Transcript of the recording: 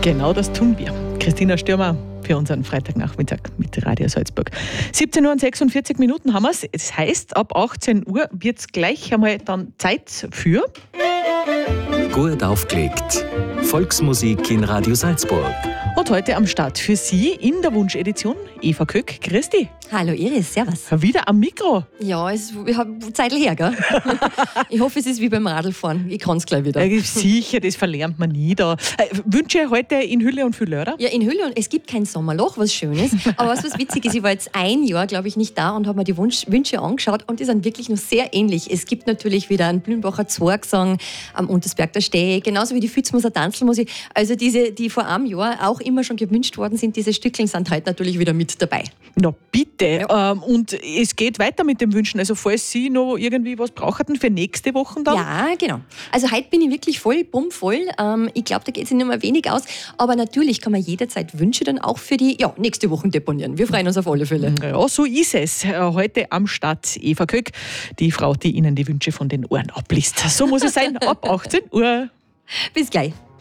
Genau das tun wir. Christina Stürmer für unseren Freitagnachmittag mit Radio Salzburg. 17:46 Uhr haben wir es. Das heißt, ab 18 Uhr wird es gleich einmal dann Zeit für... Gut aufgelegt. Volksmusik in Radio Salzburg. Und heute am Start für Sie in der Wunschedition Eva Köck. Grüß dich. Hallo Iris, servus. Wieder am Mikro. Ja, ich habe Zeit her, gell? Ich hoffe, es ist wie beim Radlfahren. Ich kann es gleich wieder. Sicher, das verlernt man nie da. Wünsche heute in Hülle und Fülle, oder? Ja, in Hülle und es gibt kein Sommerloch, was schön ist. Aber was witzig ist, ich war jetzt ein Jahr, glaube ich, nicht da und habe mir die Wünsche angeschaut und die sind wirklich noch sehr ähnlich. Es gibt natürlich wieder einen Blümbacher Zwergsang am Untersberg der Steg, genauso wie die Fützmoser Tanzelmusik. Also diese, die vor einem Jahr auch immer schon gewünscht worden sind, diese Stückchen sind heute natürlich wieder mit dabei. Na bitte. Ja. Und es geht weiter mit dem Wünschen. Also falls Sie noch irgendwie was brauchen für nächste Woche dann? Ja, genau. Also heute bin ich wirklich voll, bummvoll. Ich glaube, da geht es nicht mehr wenig aus. Aber natürlich kann man jederzeit Wünsche dann auch für die nächste Woche deponieren. Wir freuen uns auf alle Fälle. Ja, so ist es. Heute am Start Eva Köck, die Frau, die Ihnen die Wünsche von den Ohren abliest. So muss es sein, ab 18 Uhr. Bis gleich.